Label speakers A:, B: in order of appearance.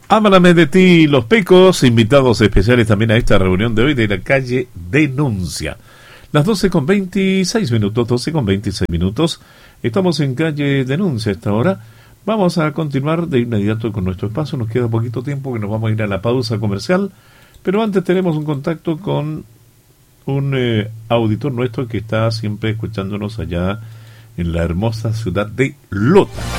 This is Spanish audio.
A: Háblame de ti, Los Pecos, invitados especiales también a esta reunión de hoy de la calle Denuncia. Las 12:26, 12:26. Estamos en calle Denuncia a esta hora. Vamos a continuar de inmediato con nuestro espacio. Nos queda poquito tiempo que nos vamos a ir a la pausa comercial. Pero antes tenemos un contacto con un auditor nuestro que está siempre escuchándonos allá en la hermosa ciudad de Lota.